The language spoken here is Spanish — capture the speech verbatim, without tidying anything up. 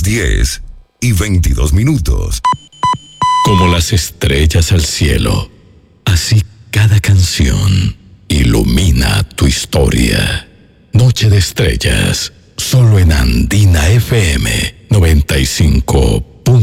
diez y veintidós minutos. Como las estrellas al cielo, así cada canción ilumina tu historia. Noche de Estrellas, solo en Andina F M noventa y cinco